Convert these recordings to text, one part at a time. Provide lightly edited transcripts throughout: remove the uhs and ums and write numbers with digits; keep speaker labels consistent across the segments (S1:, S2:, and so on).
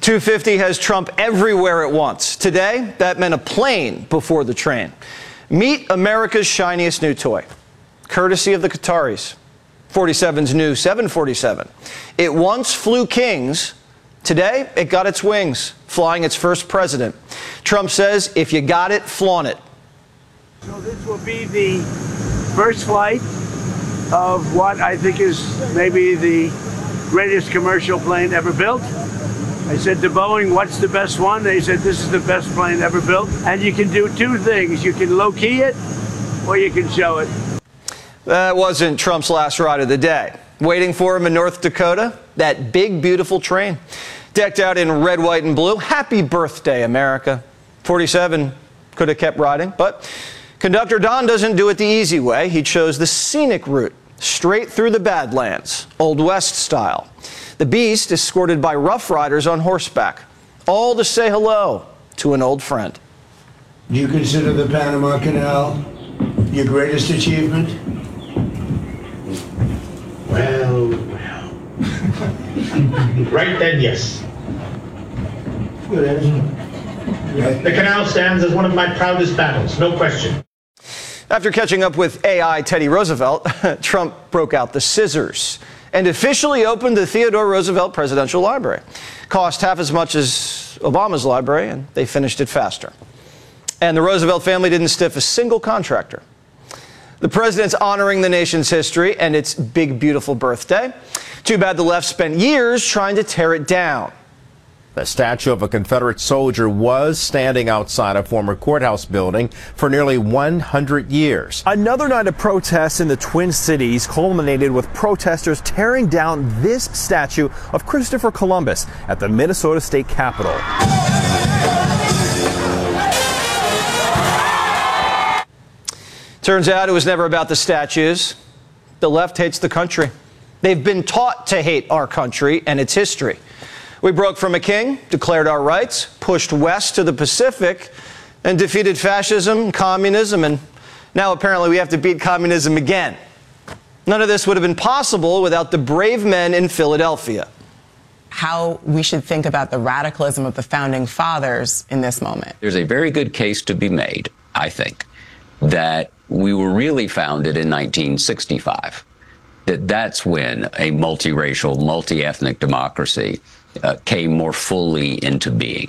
S1: 250 has Trump everywhere at once. Today, that meant a plane before the train. Meet America's shiniest new toy, courtesy of the Qataris. 47's new 747. It once flew kings. Today, it got its wings, flying its first president. Trump says, if you got it, flaunt it.
S2: So this will be the first flight of what I think is maybe the greatest commercial plane ever built. I said to Boeing, what's the best one? They said, this is the best plane ever built. And you can do two things. You can low-key it, or you can show it.
S1: That wasn't Trump's last ride of the day. Waiting for him in North Dakota, that big, beautiful train. Decked out in red, white, and blue. Happy birthday, America. 47 could have kept riding, but Conductor Don doesn't do it the easy way. He chose the scenic route, straight through the Badlands, Old West style. The Beast escorted by Rough Riders on horseback, all to say hello to an old friend.
S3: Do you consider the Panama Canal your greatest achievement?
S4: Well. Right then, yes.
S3: Good answer.
S4: The canal stands as one of my proudest battles, no question.
S1: After catching up with AI Teddy Roosevelt, Trump broke out the scissors and officially opened the Theodore Roosevelt Presidential Library. Cost half as much as Obama's library, and they finished it faster. And the Roosevelt family didn't stiff a single contractor. The president's honoring the nation's history and its big, beautiful birthday. Too bad the left spent years trying to tear it down.
S5: The statue of a Confederate soldier was standing outside a former courthouse building for nearly 100 years.
S6: Another night of protests in the Twin Cities culminated with protesters tearing down this statue of Christopher Columbus at the Minnesota State Capitol.
S1: Turns out it was never about the statues. The left hates the country. They've been taught to hate our country and its history. We broke from a king, declared our rights, pushed west to the Pacific, and defeated fascism, communism, and now apparently we have to beat communism again. None of this would have been possible without the brave men in Philadelphia.
S7: How we should think about the radicalism of the founding fathers in this moment.
S8: There's a very good case to be made, I think, that we were really founded in 1965. That's when a multiracial, multi-ethnic democracy came more fully into being.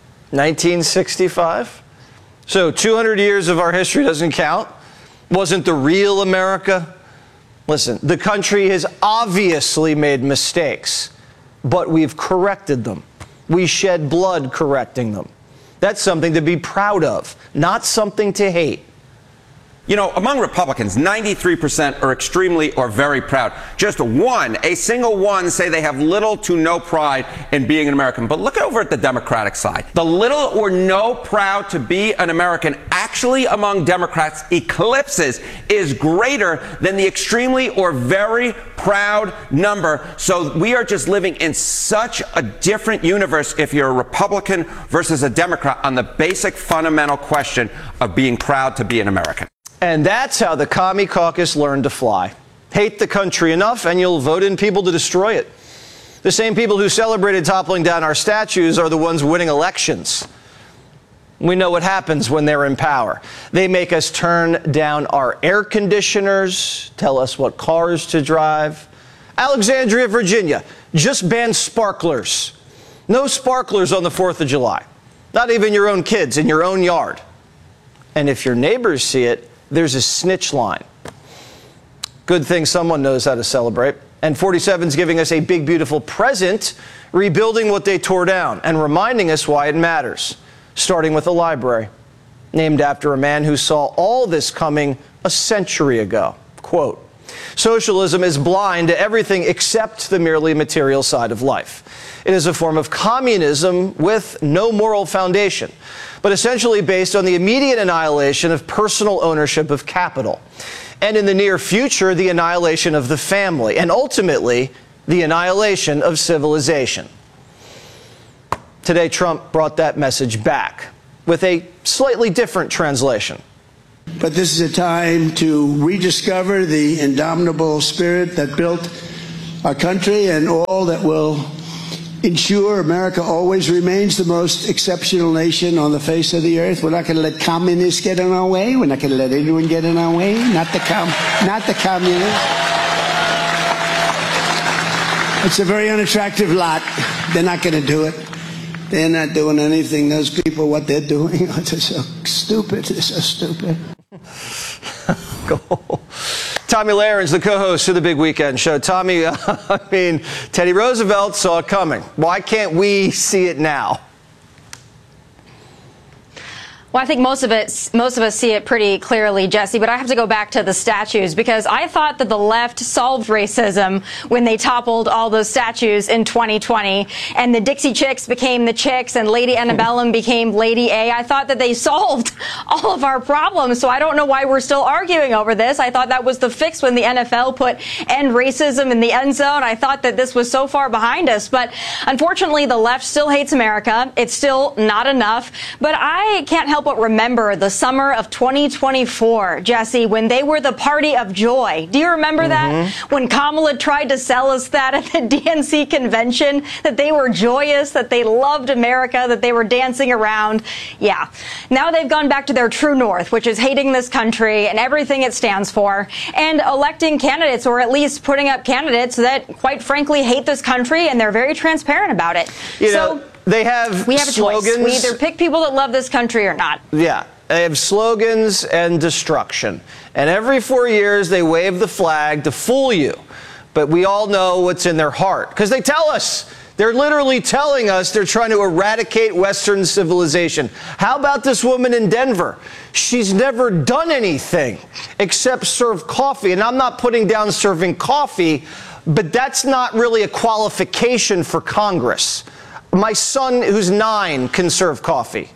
S1: 1965? So 200 years of our history doesn't count? Wasn't the real America? Listen, the country has obviously made mistakes, but we've corrected them. We shed blood correcting them. That's something to be proud of, not something to hate.
S9: You know, among Republicans, 93% are extremely or very proud. Just a single one, say they have little to no pride in being an American. But look over at the Democratic side. The little or no proud to be an American actually among Democrats eclipses is greater than the extremely or very proud number. So we are just living in such a different universe if you're a Republican versus a Democrat on the basic fundamental question of being proud to be an American.
S1: And that's how the Commie Caucus learned to fly. Hate the country enough and you'll vote in people to destroy it. The same people who celebrated toppling down our statues are the ones winning elections. We know what happens when they're in power. They make us turn down our air conditioners, tell us what cars to drive. Alexandria, Virginia, just banned sparklers. No sparklers on the 4th of July. Not even your own kids in your own yard. And if your neighbors see it, there's a snitch line. Good thing someone knows how to celebrate. And 47's giving us a big, beautiful present, rebuilding what they tore down and reminding us why it matters, starting with a library named after a man who saw all this coming a century ago. Quote, "Socialism is blind to everything except the merely material side of life. It is a form of communism with no moral foundation, but essentially based on the immediate annihilation of personal ownership of capital, and in the near future, the annihilation of the family, and ultimately, the annihilation of civilization." Today, Trump brought that message back with a slightly different translation.
S3: But this is a time to rediscover the indomitable spirit that built our country and all that will ensure America always remains the most exceptional nation on the face of the earth. We're not going to let communists get in our way. We're not going to let anyone get in our way. Not the communists. It's a very unattractive lot. They're not going to do it. They're not doing anything. Those people, what they're doing, they're so stupid. They're so stupid.
S1: Tomi Lahren's the co-host of the Big Weekend Show. Tommy, I mean, Teddy Roosevelt saw it coming. Why can't we see it now?
S10: Well, I think most of us see it pretty clearly, Jesse, but I have to go back to the statues because I thought that the left solved racism when they toppled all those statues in 2020 and the Dixie Chicks became the Chicks and Lady Antebellum became Lady A. I thought that they solved all of our problems, so I don't know why we're still arguing over this. I thought that was the fix when the NFL put end racism in the end zone. I thought that this was so far behind us, but unfortunately the left still hates America. It's still not enough, but I can't help but remember the summer of 2024, Jesse, when they were the party of joy. Do you remember that? When Kamala tried to sell us that at the DNC convention, that they were joyous, that they loved America, that they were dancing around. Yeah. Now they've gone back to their true north, which is hating this country and everything it stands for, and electing candidates, or at least putting up candidates that, quite frankly, hate this country, and they're very transparent about it.
S1: You know, we have
S10: a
S1: slogans.
S10: Choice. We either pick people that love this country or not.
S1: Yeah. They have slogans and destruction. And every 4 years they wave the flag to fool you. But we all know what's in their heart. Because they tell us. They're literally telling us they're trying to eradicate Western civilization. How about this woman in Denver? She's never done anything except serve coffee. And I'm not putting down serving coffee, but that's not really a qualification for Congress. My son, who's 9, can serve coffee.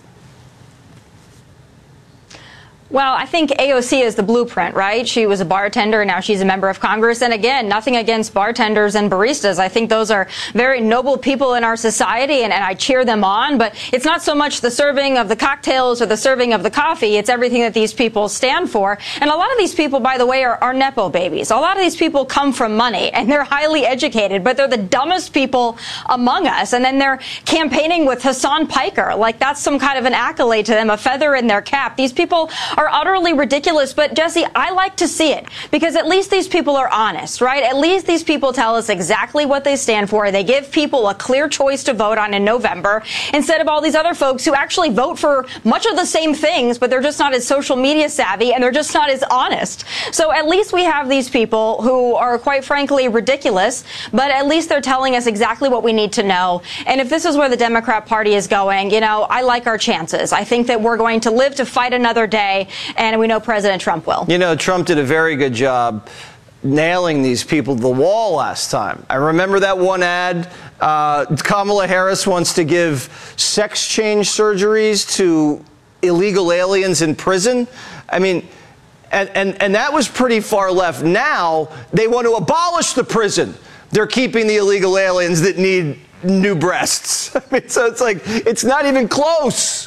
S10: Well, I think AOC is the blueprint, right? She was a bartender, and now she's a member of Congress. And again, nothing against bartenders and baristas. I think those are very noble people in our society, and I cheer them on. But it's not so much the serving of the cocktails or the serving of the coffee. It's everything that these people stand for. And a lot of these people, by the way, are Nepo babies. A lot of these people come from money, and they're highly educated, but they're the dumbest people among us. And then they're campaigning with Hassan Piker. Like that's some kind of an accolade to them, a feather in their cap. These people are utterly ridiculous, but Jesse, I like to see it because at least these people are honest, right? At least these people tell us exactly what they stand for. They give people a clear choice to vote on in November instead of all these other folks who actually vote for much of the same things, but they're just not as social media savvy and they're just not as honest. So at least we have these people who are quite frankly ridiculous, but at least they're telling us exactly what we need to know. And if this is where the Democrat Party is going, you know, I like our chances. I think that we're going to live to fight another day. And we know President Trump will. You know,
S1: Trump did a very good job nailing these people to the wall last time. I remember that one ad. Kamala Harris wants to give sex change surgeries to illegal aliens in prison. I mean, and that was pretty far left. Now they want to abolish the prison. They're keeping the illegal aliens that need new breasts. I mean, so it's like, it's not even close.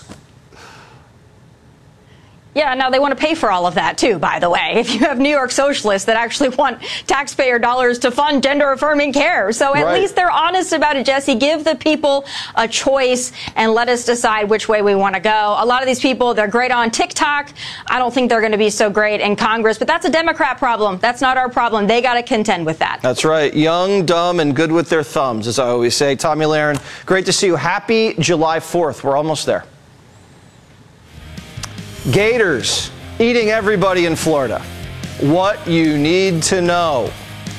S10: Yeah, now they want to pay for all of that, too, by the way. If you have New York socialists that actually want taxpayer dollars to fund gender-affirming care. So at least they're honest about it, Jesse. Give the people a choice and let us decide which way we want to go. A lot of these people, they're great on TikTok. I don't think they're going to be so great in Congress. But that's a Democrat problem. That's not our problem. They got to contend with that.
S1: That's right. Young, dumb, and good with their thumbs, as I always say. Tomi Lahren, great to see you. Happy July 4th. We're almost there. Gators eating everybody in Florida. What you need to know.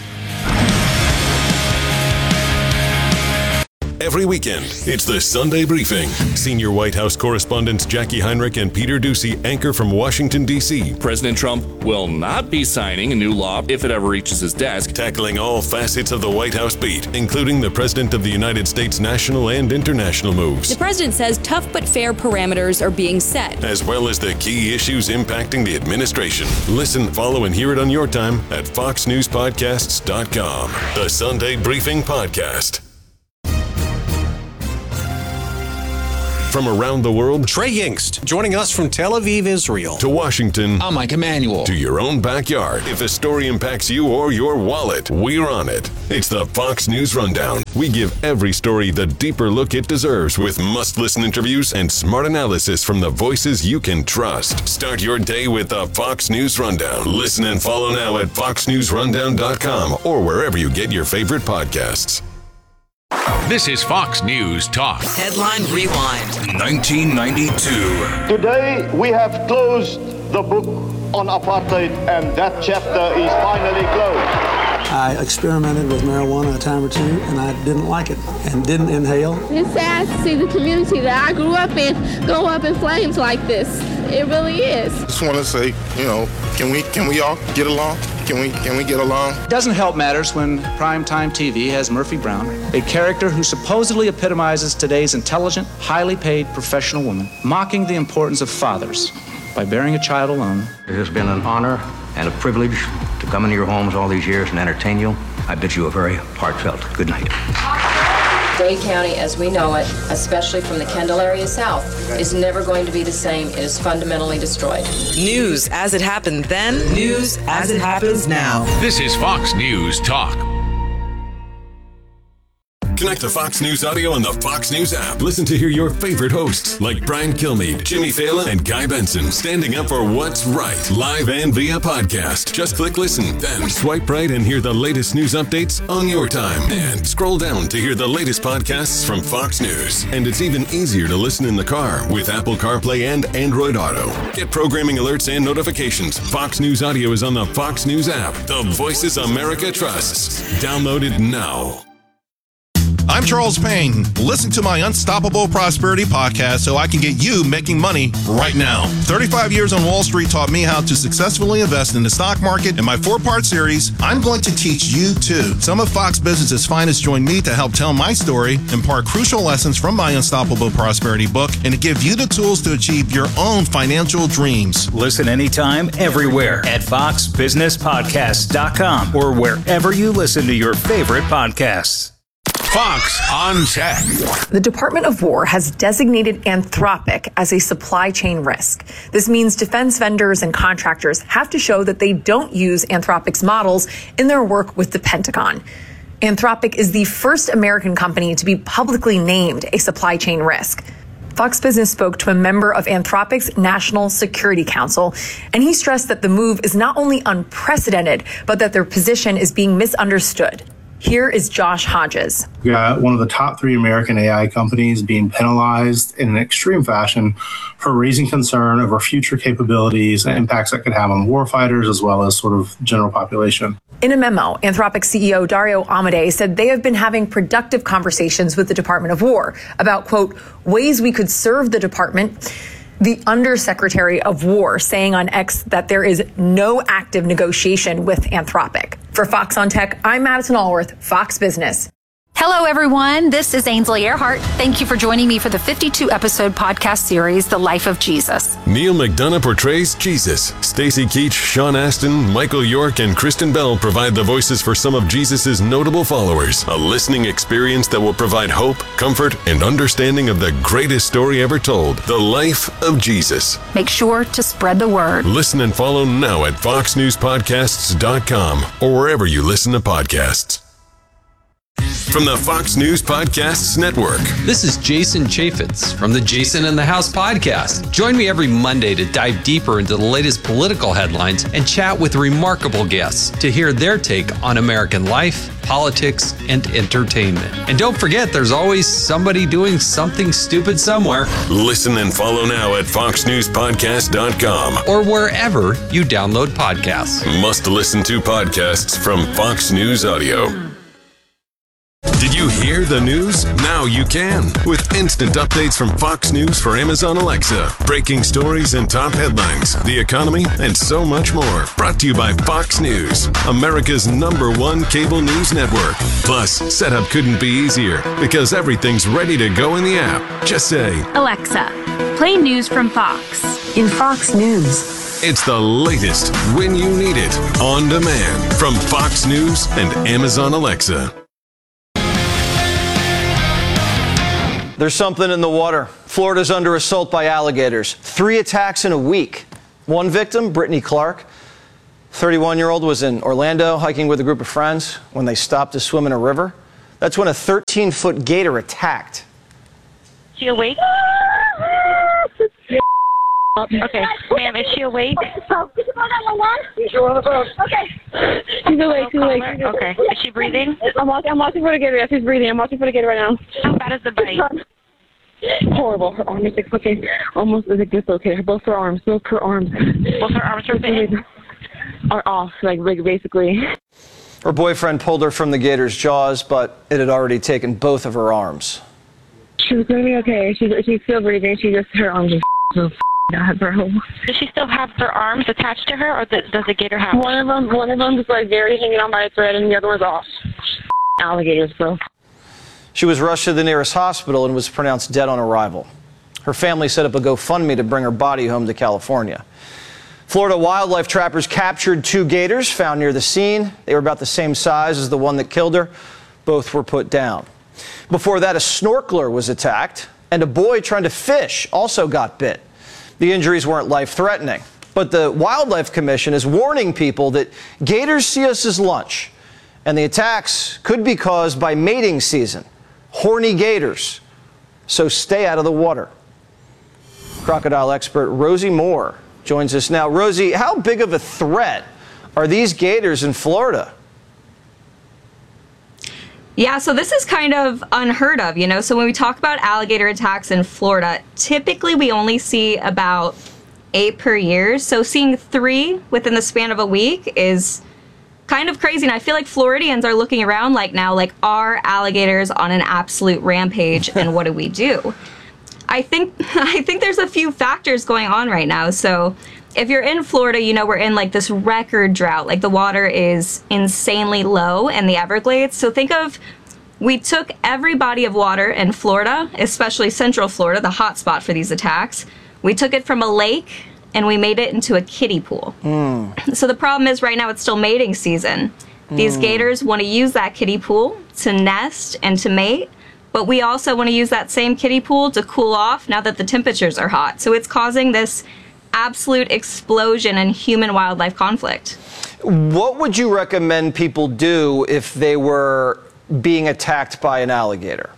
S11: Every weekend, it's the Sunday Briefing. Senior White House correspondents Jackie Heinrich and Peter Doocy anchor from Washington, D.C.
S12: President Trump will not be signing a new law if it ever reaches his desk.
S11: Tackling all facets of the White House beat, including the President of the United States national and international moves.
S13: The president says tough but fair parameters are being set,
S11: as well as the key issues impacting the administration. Listen, follow, and hear it on your time at FoxNewsPodcasts.com. The Sunday Briefing Podcast. from around the world,
S14: Trey Yingst, joining us from Tel Aviv, Israel,
S11: to Washington,
S15: I'm Mike Emanuel,
S11: to your own backyard. If a story impacts you or your wallet, we're on it. It's the Fox News Rundown. We give every story the deeper look it deserves with must-listen interviews and smart analysis from the voices you can trust. Start your day with the Fox News Rundown. Listen and follow now at foxnewsrundown.com or wherever you get your favorite podcasts.
S16: This is Fox News Talk.
S17: Headline Rewind.
S16: 1992.
S18: Today we have closed the book on apartheid, and that chapter is finally closed.
S19: I experimented with marijuana a time or two, and I didn't like it and didn't inhale.
S20: It's sad to see the community that I grew up in go up in flames like this. It really is.
S21: Just want to say, can we all get along? Can we get along?
S22: It doesn't help matters when primetime TV has Murphy Brown, a character who supposedly epitomizes today's intelligent, highly paid professional woman, mocking the importance of fathers by bearing a child alone.
S23: It has been an honor and a privilege to come into your homes all these years and entertain you. I bid you a very heartfelt good night.
S24: Dade County as we know it, especially from the Kendall area south, is never going to be the same. It is fundamentally destroyed.
S17: News as it happened then, news as it happens now.
S16: This is Fox News Talk.
S11: Connect to Fox News Audio on the Fox News app. Listen to hear your favorite hosts like Brian Kilmeade, Jimmy Fallon, and Guy Benson standing up for what's right, live and via podcast. Just click listen, then swipe right and hear the latest news updates on your time. And scroll down to hear the latest podcasts from Fox News. And it's even easier to listen in the car with Apple CarPlay and Android Auto. Get programming alerts and notifications. Fox News Audio is on the Fox News app. The voices America trusts. Download it now.
S25: I'm Charles Payne. Listen to my Unstoppable Prosperity podcast so I can get you making money right now. 35 years on Wall Street taught me how to successfully invest in the stock market. In my 4-part series, I'm going to teach you too. Some of Fox Business's finest join me to help tell my story, impart crucial lessons from my Unstoppable Prosperity book, and to give you the tools to achieve your own financial dreams.
S26: Listen anytime, everywhere at foxbusinesspodcast.com or wherever you listen to your favorite podcasts.
S16: Fox on Tech.
S27: The Department of War has designated Anthropic as a supply chain risk. This means defense vendors and contractors have to show that they don't use Anthropic's models in their work with the Pentagon. Anthropic is the first American company to be publicly named a supply chain risk. Fox Business spoke to a member of Anthropic's National Security Council, and he stressed that the move is not only unprecedented, but that their position is being misunderstood. Here is Josh Hodges.
S28: We got one of the top 3 American AI companies being penalized in an extreme fashion for raising concern over future capabilities and impacts that could have on warfighters as well as sort of general population.
S27: In a memo, Anthropic CEO Dario Amodei said they have been having productive conversations with the Department of War about, quote, ways we could serve the department. The Undersecretary of War saying on X that there is no active negotiation with Anthropic. For Fox on Tech, I'm Madison Allworth, Fox Business.
S29: Hello, everyone. This is Ainsley Earhart. Thank you for joining me for the 52-episode podcast series, The Life of Jesus.
S11: Neil McDonough portrays Jesus. Stacy Keach, Sean Astin, Michael York, and Kristen Bell provide the voices for some of Jesus' notable followers. A listening experience that will provide hope, comfort, and understanding of the greatest story ever told, The Life of Jesus.
S29: Make sure to spread the word.
S11: Listen and follow now at foxnewspodcasts.com or wherever you listen to podcasts. From the Fox News Podcasts Network.
S30: This is Jason Chaffetz from the Jason in the House podcast. Join me every Monday to dive deeper into the latest political headlines and chat with remarkable guests to hear their take on American life, politics, and entertainment. And don't forget, there's always somebody doing something stupid somewhere.
S11: Listen and follow now at foxnewspodcast.com
S30: or wherever you download podcasts.
S11: Must listen to podcasts from Fox News Audio. Did you hear the news? Now you can. With instant updates from Fox News for Amazon Alexa, breaking stories and top headlines, the economy, and so much more. Brought to you by Fox News, America's #1 cable news network. Plus, setup couldn't be easier because everything's ready to go in the app. Just say,
S31: Alexa, play news from Fox.
S27: In Fox News.
S11: It's the latest when you need it, on demand, from Fox News and Amazon Alexa.
S1: There's something in the water. Florida's under assault by alligators. 3 attacks in a week. One victim, Brittany Clark, 31-year-old, was in Orlando hiking with a group of friends when they stopped to swim in a river. That's when a 13-foot gator attacked.
S31: Is she awake? Okay, ma'am, is she awake?
S20: She's on the phone. Okay. She's awake.
S31: Okay. Is she breathing?
S20: I'm watching for the gator. Yes, she's breathing. I'm watching for the gator right now.
S31: How bad is the bite?
S20: Horrible. Her arm is dislocated. Almost like dislocated. Both her arms.
S31: Both her arms are bitten?
S20: Are off, like basically.
S1: Her boyfriend pulled her from the gator's jaws, but it had already taken both of her arms.
S20: She was going to be okay. She's still breathing. Her arms are so bro.
S31: Does she still have her arms attached to her, or does the gator have?
S20: One of them is like very hanging on by a thread, and the other one's off. Alligators, bro.
S1: She was rushed to the nearest hospital and was pronounced dead on arrival. Her family set up a GoFundMe to bring her body home to California. Florida wildlife trappers captured 2 gators found near the scene. They were about the same size as the one that killed her. Both were put down. Before that, a snorkeler was attacked, and a boy trying to fish also got bit. The injuries weren't life-threatening, but the Wildlife Commission is warning people that gators see us as lunch, and the attacks could be caused by mating season. Horny gators. So stay out of the water. Crocodile expert Rosie Moore joins us now. Rosie, how big of a threat are these gators in Florida?
S2: Yeah, so this is kind of unheard of, So when we talk about alligator attacks in Florida, typically we only see about 8 per year. So seeing 3 within the span of a week is kind of crazy. And I feel like Floridians are looking around are alligators on an absolute rampage, and what do we do? I think there's a few factors going on right now. So if you're in Florida, we're in this record drought. The water is insanely low in the Everglades. So we took every body of water in Florida, especially Central Florida, the hot spot for these attacks. We took it from a lake and we made it into a kiddie pool. So the problem is right now it's still mating season. These gators want to use that kiddie pool to nest and to mate. But we also want to use that same kiddie pool to cool off now that the temperatures are hot. So it's causing this absolute explosion in human-wildlife conflict.
S1: What would you recommend people do if they were being attacked by an alligator?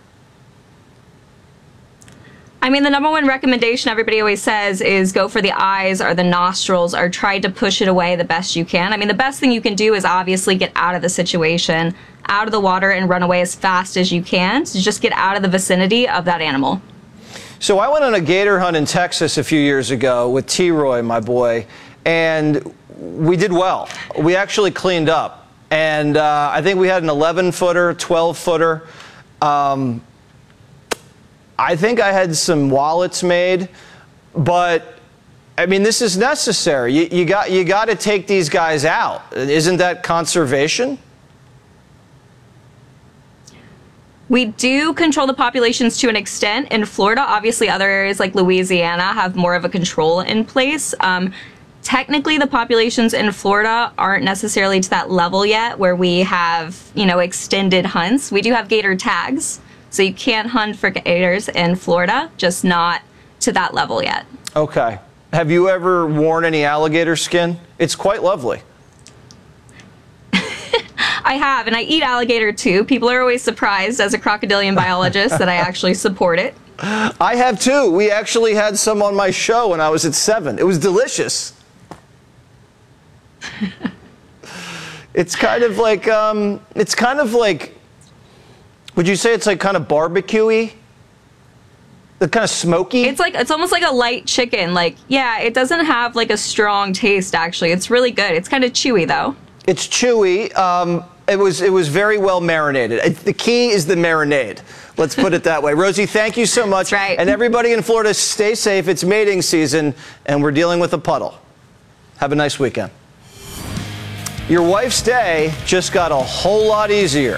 S2: I mean, the number one recommendation everybody always says is go for the eyes or the nostrils, or try to push it away the best you can. I mean, the best thing you can do is obviously get out of the situation, out of the water, and run away as fast as you can. So just get out of the vicinity of that animal.
S1: So I went on a gator hunt in Texas a few years ago with T-Roy, my boy, and we did well. We actually cleaned up. And I think we had an 11-footer, 12-footer. I think I had some wallets made, but I mean, this is necessary. You got to take these guys out. Isn't that conservation?
S2: We do control the populations to an extent. In Florida, obviously other areas like Louisiana have more of a control in place. Technically, the populations in Florida aren't necessarily to that level yet where we have, extended hunts. We do have gator tags, so you can't hunt for gators in Florida, just not to that level yet.
S1: Okay. Have you ever worn any alligator skin? It's quite lovely.
S2: I have, and I eat alligator too. People are always surprised as a crocodilian biologist that I actually support it.
S1: I have too. We actually had some on my show when I was at 7. It was delicious. It's kind of like, would you say it's like kind of barbecue-y? Kind of smoky?
S2: It's almost like a light chicken. It doesn't have a strong taste actually. It's really good. It's kind of chewy though.
S1: It's chewy. It was very well marinated. The key is the marinade. Let's put it that way. Rosie, thank you so much.
S2: That's right.
S1: And everybody in Florida, stay safe. It's mating season, and we're dealing with a puddle. Have a nice weekend. Your wife's day just got a whole lot easier.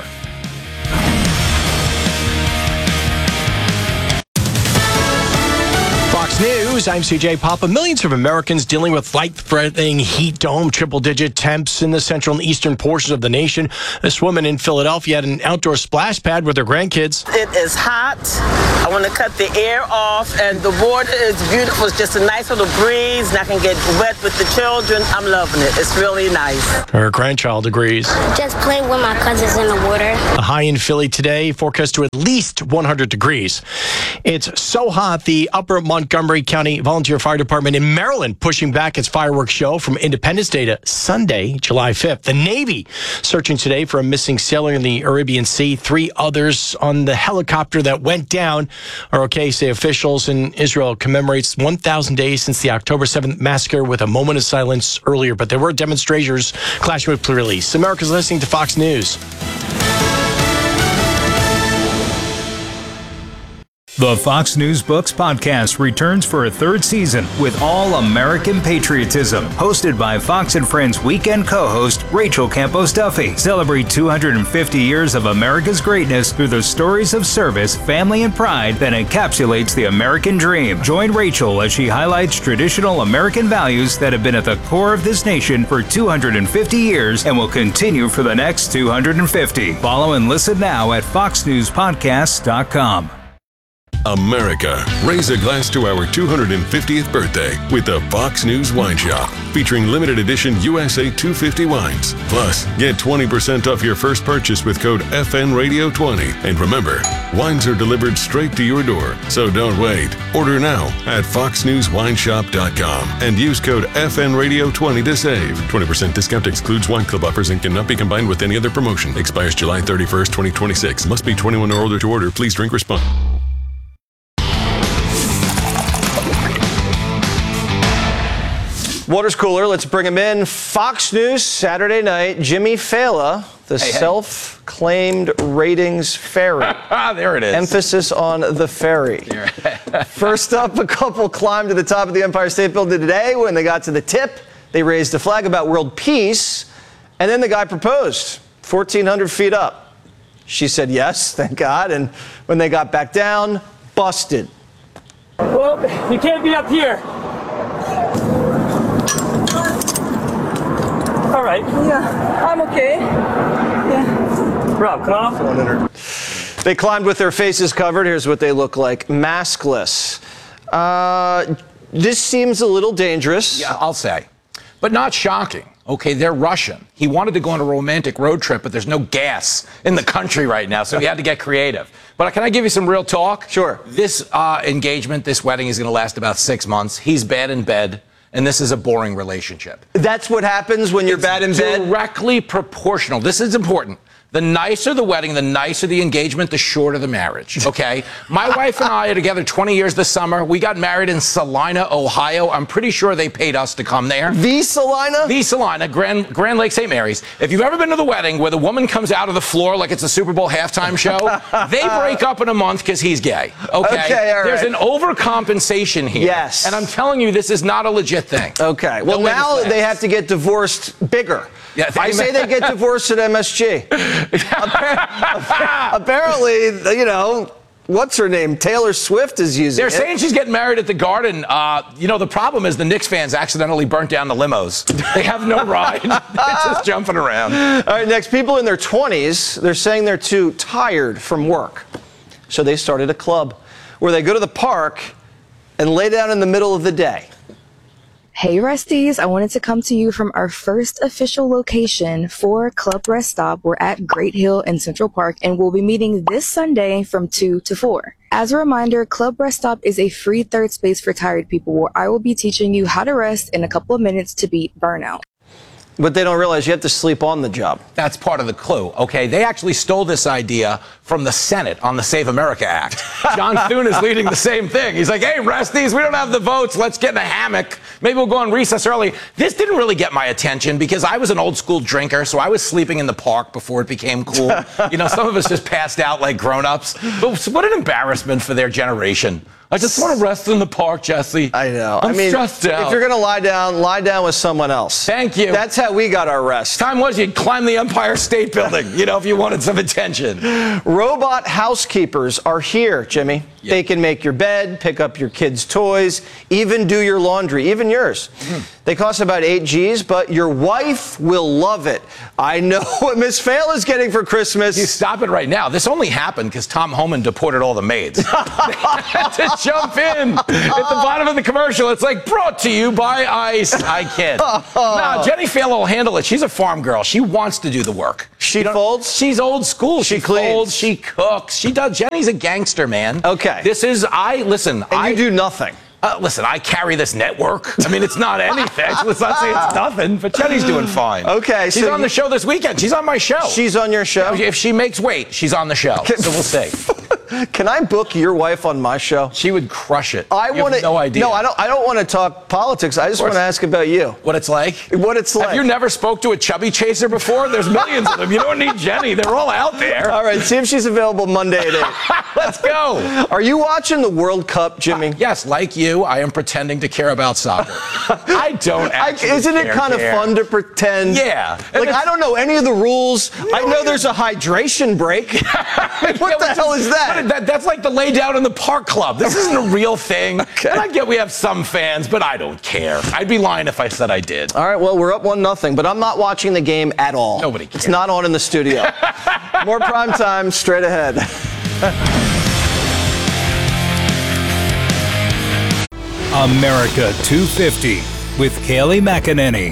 S3: Fox News News, I'm CJ Papa. Millions of Americans dealing with life-threatening heat dome, triple-digit temps in the central and eastern portions of the nation. This woman in Philadelphia had an outdoor splash pad with her grandkids.
S4: It is hot. I want to cut the air off, and the water is beautiful. It's just a nice little breeze, and I can get wet with the children. I'm loving it. It's really nice.
S3: Her grandchild agrees.
S5: Just play with my cousins in the water.
S3: A high in Philly today, forecast to at least 100 degrees. It's so hot, the Upper Montgomery County Volunteer Fire Department in Maryland pushing back its fireworks show from Independence Day to Sunday, July 5th. The Navy searching today for a missing sailor in the Arabian Sea. 3 others on the helicopter that went down are okay, say officials. And Israel commemorates 1,000 days since the October 7th massacre with a moment of silence earlier. But there were demonstrators clashing with police. America's listening to Fox News.
S26: The Fox News Books podcast returns for a 3rd season with all American patriotism. Hosted by Fox and Friends weekend co-host Rachel Campos Duffy. Celebrate 250 years of America's greatness through the stories of service, family, and pride that encapsulates the American dream. Join Rachel as she highlights traditional American values that have been at the core of this nation for 250 years and will continue for the next 250. Follow and listen now at foxnewspodcasts.com.
S11: America, raise a glass to our 250th birthday with the Fox News Wine Shop, featuring limited edition USA 250 wines. Plus, get 20% off your first purchase with code FNRadio20. And remember, wines are delivered straight to your door, so don't wait. Order now at foxnewswineshop.com and use code FNRadio20 to save. 20% discount excludes wine club offers and cannot be combined with any other promotion. Expires July 31st, 2026. Must be 21 or older to order. Please drink responsibly.
S1: Water's cooler. Let's bring him in. Fox News Saturday night. Jimmy Fallon, the self-claimed ratings fairy.
S6: There it is.
S1: Emphasis on the fairy. First up, a couple climbed to the top of the Empire State Building today. When they got to the tip, they raised a flag about world peace, and then the guy proposed 1,400 feet up. She said yes, thank God, and when they got back down, busted.
S7: Well, you can't be up here. All right.
S8: Yeah, I'm okay. Yeah.
S7: Rob, come off.
S1: They climbed with their faces covered. Here's what they look like, maskless. This seems a little dangerous.
S6: Yeah, I'll say. But not shocking. Okay, they're Russian. He wanted to go on a romantic road trip, but there's no gas in the country right now, so he had to get creative. But can I give you some real talk?
S1: Sure.
S6: This engagement, this wedding is going to last about 6 months. He's bad in bed. And this is a boring relationship.
S1: That's what happens when you're bad in bed?
S6: Directly proportional. This is important. The nicer the wedding, the nicer the engagement, the shorter the marriage, okay? My wife and I are together 20 years this summer. We got married in Salina, Ohio. I'm pretty sure they paid us to come there.
S1: The Salina?
S6: The Salina, Grand Lake St. Mary's. If you've ever been to the wedding where the woman comes out of the floor like it's a Super Bowl halftime show, they break up in a month because he's gay, okay? All right. There's an overcompensation here.
S1: Yes.
S6: And I'm telling you, this is not a legit thing.
S1: Okay. Well, now they have to get divorced bigger.
S6: Yeah,
S1: I say they get divorced at MSG. Apparently, you know, what's her name? Taylor Swift is using
S6: They're saying she's getting married at the Garden. You know, the problem is the Knicks fans accidentally burnt down the limos. They have no ride. They're just jumping around.
S1: All right, next, people in their 20s, they're saying they're too tired from work. So they started a club where they go to the park and lay down in the middle of the day.
S9: Hey Resties, I wanted to come to you from our first official location for Club Rest Stop. We're at Great Hill in Central Park, and we'll be meeting this Sunday from 2 to 4. As a reminder, Club Rest Stop is a free third space for tired people where I will be teaching you how to rest in a couple of minutes to beat burnout.
S1: But they don't realize you have to sleep on the job.
S6: That's part of the clue, okay? They actually stole this idea from the Senate on the Save America Act. John Thune is leading the same thing. He's like, hey, Resties, we don't have the votes. Let's get in a hammock. Maybe we'll go on recess early. This didn't really get my attention because I was an old school drinker, so I was sleeping in the park before it became cool. You know, some of us just passed out like grown-ups. But what an embarrassment for their generation. I just want to rest in the park, Jesse.
S1: I know.
S6: I'm stressed out.
S1: If you're going to lie down with someone else.
S6: Thank you.
S1: That's how we got our rest.
S6: Time was you'd climb the Empire State Building, if you wanted some attention.
S1: Robot housekeepers are here, Jimmy. Yep. They can make your bed, pick up your kids' toys, even do your laundry, even yours. They cost about 8 G's, but your wife will love it. I know what Miss Fail is getting for Christmas.
S6: You stop it right now. This only happened because Tom Homan deported all the maids. They had to jump in at the bottom of the commercial. It's like, brought to you by ICE. I kid. No, Jenny Fail will handle it. She's a farm girl. She wants to do the work.
S1: She folds?
S6: She's old school. She
S1: cleans.
S6: Folds. She cooks. She does. Jenny's a gangster, man.
S1: Okay.
S6: I
S1: do nothing.
S6: Listen, I carry this network. I mean, it's not anything. Let's not say it's nothing, but Jenny's doing fine.
S1: Okay.
S6: She's on the show this weekend. She's on my show.
S1: She's on your show?
S6: If she makes weight, she's on the show. So we'll see.
S1: Can I book your wife on my show?
S6: She would crush it.
S1: You have
S6: no idea.
S1: No, I don't want to talk politics. I just want to ask about you.
S6: What it's like?
S1: What it's like.
S6: Have you never spoke to a chubby chaser before? There's millions of them. You don't need Jenny. They're all out there.
S1: All right, see if she's available Monday at 8.
S6: Let's go.
S1: Are you watching the World Cup, Jimmy?
S6: Yes, like you, I am pretending to care about soccer. I don't actually
S1: Isn't it kind of fun to pretend?
S6: Yeah.
S1: Like, I don't know any of the rules. I know there's a hydration break. What the hell is that?
S6: That's like the lay down in the park club. This isn't a real thing.
S1: Okay.
S6: And I get we have some fans, but I don't care. I'd be lying if I said I did.
S1: All right, well, we're up 1-0, but I'm not watching the game at all.
S6: Nobody cares.
S1: It's not on in the studio. More prime time straight ahead.
S26: America 250 with Kayleigh McEnany.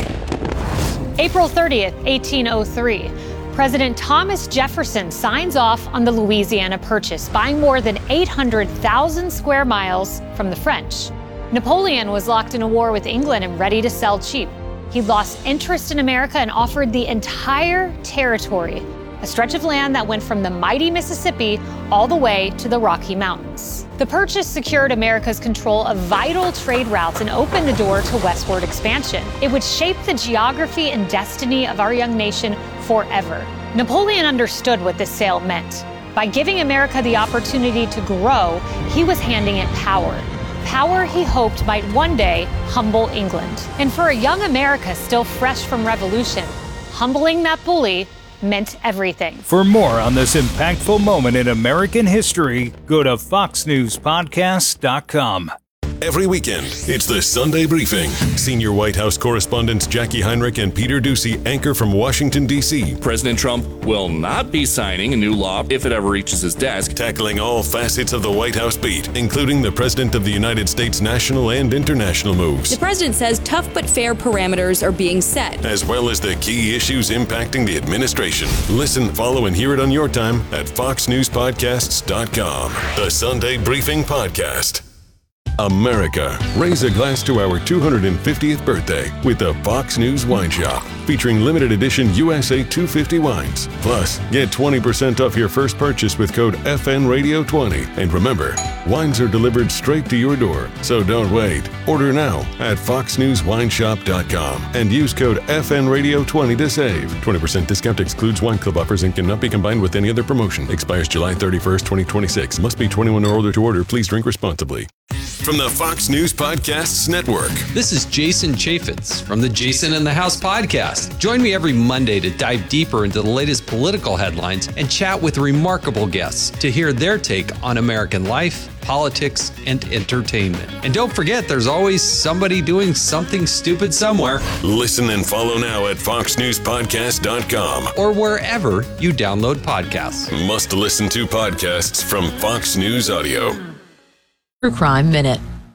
S10: April 30th, 1803. President Thomas Jefferson signs off on the Louisiana Purchase, buying more than 800,000 square miles from the French. Napoleon was locked in a war with England and ready to sell cheap. He lost interest in America and offered the entire territory, a stretch of land that went from the mighty Mississippi all the way to the Rocky Mountains. The purchase secured America's control of vital trade routes and opened the door to westward expansion. It would shape the geography and destiny of our young nation forever. Napoleon understood what this sale meant. By giving America the opportunity to grow, he was handing it power. Power he hoped might one day humble England. And for a young America still fresh from revolution, humbling that bully meant everything.
S26: For more on this impactful moment in American history, go to foxnewspodcast.com.
S11: Every weekend, it's the Sunday Briefing. Senior White House correspondents Jackie Heinrich and Peter Doocy anchor from Washington, D.C.
S12: President Trump will not be signing a new law if it ever reaches his desk.
S11: Tackling all facets of the White House beat, including the President of the United States national and international moves.
S13: The president says tough but fair parameters are being set,
S11: as well as the key issues impacting the administration. Listen, follow, and hear it on your time at foxnewspodcasts.com. The Sunday Briefing Podcast. America, raise a glass to our 250th birthday with the Fox News Wine Shop, featuring limited edition USA 250 wines. Plus, get 20% off your first purchase with code FNRadio20. And remember, wines are delivered straight to your door, so don't wait. Order now at foxnewswineshop.com and use code FNRadio20 to save. 20% discount excludes wine club offers and cannot be combined with any other promotion. Expires July 31st, 2026. Must be 21 or older to order. Please drink responsibly. From the Fox News Podcasts Network.
S30: This is Jason Chaffetz from the Jason in the House podcast. Join me every Monday to dive deeper into the latest political headlines and chat with remarkable guests to hear their take on American life, politics, and entertainment. And don't forget, there's always somebody doing something stupid somewhere.
S11: Listen and follow now at foxnewspodcast.com
S30: or wherever you download podcasts.
S11: Must listen to podcasts from Fox News Audio.
S14: True Crime Minute.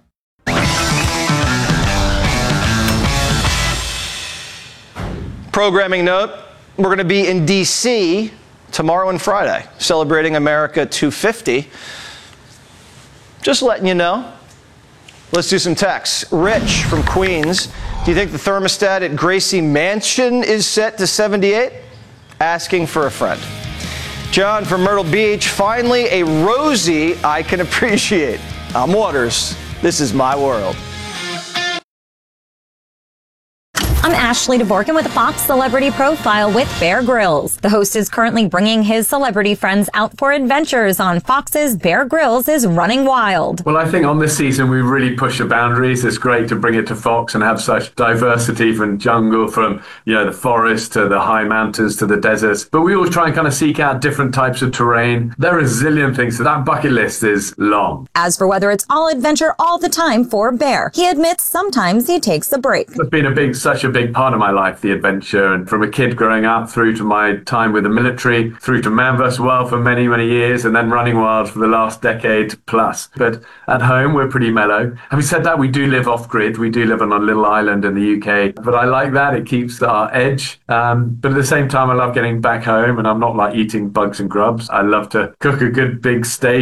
S1: Programming note, we're going to be in D.C. tomorrow and Friday, celebrating America 250. Just letting you know. Let's do some texts. Rich from Queens, do you think the thermostat at Gracie Mansion is set to 78? Asking for a friend. John from Myrtle Beach, finally a Rosie I can appreciate. I'm Waters. This is my world.
S15: I'm Ashley DeVorkin with a Fox Celebrity Profile with Bear Grylls. The host is currently bringing his celebrity friends out for adventures on Fox's Bear Grylls is Running Wild.
S16: Well, I think on this season we really push the boundaries. It's great to bring it to Fox and have such diversity from jungle, from the forest to the high mountains to the deserts. But we always try and kind of seek out different types of terrain. There are a zillion things, so that bucket list is long.
S15: As for whether it's all adventure all the time for Bear, he admits sometimes he takes a break.
S16: It's been such a big part of my life, the adventure, and from a kid growing up through to my time with the military, through to Man vs. Wild for many, many years, and then Running Wild for the last decade plus. But at home, we're pretty mellow. Having said that, we do live off-grid. We do live on a little island in the UK, but I like that. It keeps our edge. But at the same time, I love getting back home, and I'm not like eating bugs and grubs. I love to cook a good big steak